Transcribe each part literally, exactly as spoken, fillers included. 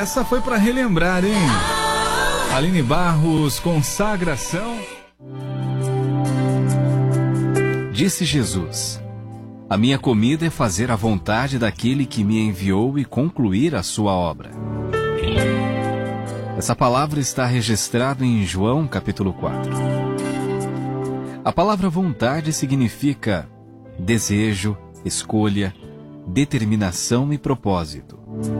Essa foi para relembrar, hein? Aline Barros, consagração. Disse Jesus: a minha comida é fazer a vontade daquele que me enviou e concluir a sua obra. Essa palavra está registrada em João capítulo quatro. A palavra vontade significa desejo, escolha, determinação e propósito.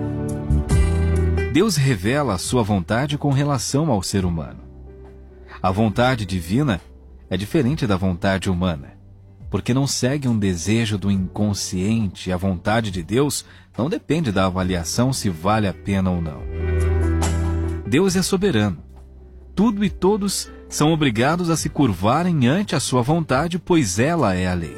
Deus revela a sua vontade com relação ao ser humano. A vontade divina é diferente da vontade humana, porque não segue um desejo do inconsciente e a vontade de Deus não depende da avaliação se vale a pena ou não. Deus é soberano. Tudo e todos são obrigados a se curvarem ante a sua vontade, pois ela é a lei.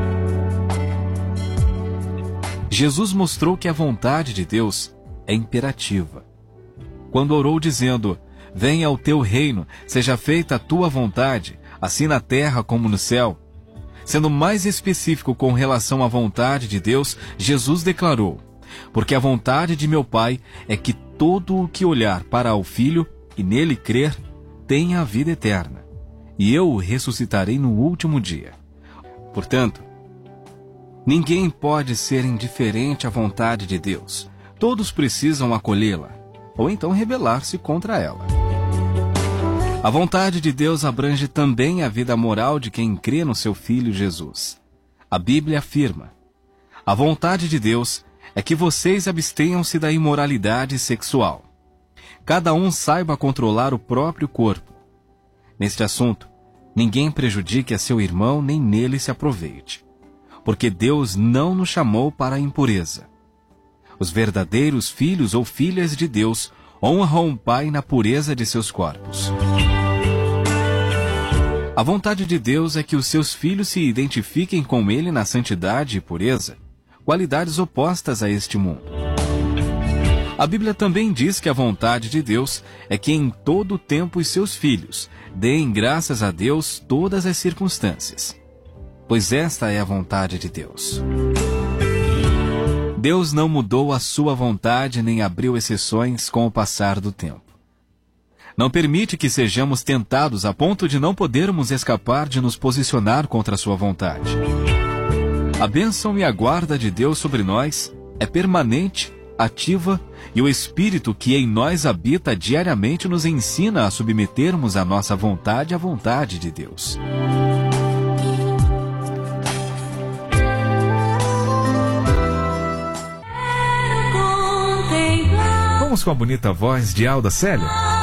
Jesus mostrou que a vontade de Deus é imperativa. Quando orou dizendo: venha o teu reino, seja feita a tua vontade, assim na terra como no céu. Sendo mais específico com relação à vontade de Deus, Jesus declarou: porque a vontade de meu Pai é que todo o que olhar para o Filho e nele crer, tenha a vida eterna, e eu o ressuscitarei no último dia. Portanto, ninguém pode ser indiferente à vontade de Deus. Todos precisam acolhê-la, ou então rebelar-se contra ela. A vontade de Deus abrange também a vida moral de quem crê no seu Filho Jesus. A Bíblia afirma: a vontade de Deus é que vocês abstenham-se da imoralidade sexual. Cada um saiba controlar o próprio corpo. Neste assunto, ninguém prejudique a seu irmão nem nele se aproveite, porque Deus não nos chamou para a impureza. Os verdadeiros filhos ou filhas de Deus honram o Pai na pureza de seus corpos. A vontade de Deus é que os seus filhos se identifiquem com Ele na santidade e pureza, qualidades opostas a este mundo. A Bíblia também diz que a vontade de Deus é que em todo o tempo os seus filhos deem graças a Deus todas as circunstâncias, pois esta é a vontade de Deus. Deus não mudou a sua vontade nem abriu exceções com o passar do tempo. Não permite que sejamos tentados a ponto de não podermos escapar de nos posicionar contra a sua vontade. A bênção e a guarda de Deus sobre nós é permanente, ativa, e o Espírito que em nós habita diariamente nos ensina a submetermos a nossa vontade à vontade de Deus. Vamos com a bonita voz de Alda Célia?